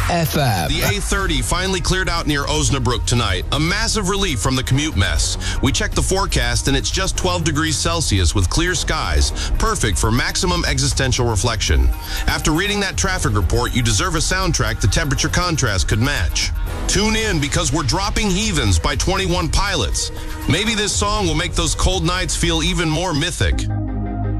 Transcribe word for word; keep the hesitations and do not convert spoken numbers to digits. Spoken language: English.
F M. The A thirty finally cleared out near Osnabrück tonight. A massive relief from the commute mess. We checked the forecast and it's just twelve degrees Celsius with clear skies, perfect for maximum existential reflection. After reading that traffic report, you deserve a soundtrack the temperature contrast could match. Tune in because we're dropping Heathens by twenty-one Pilots. Maybe this song will make those cold nights feel even more mythic.